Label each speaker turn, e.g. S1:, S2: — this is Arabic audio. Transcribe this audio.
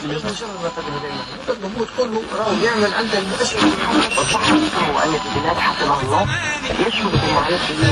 S1: الضغوط كله راهو يعمل عند المؤسسة وصحة وأن البلاد حفظه الله يشمل المعرفة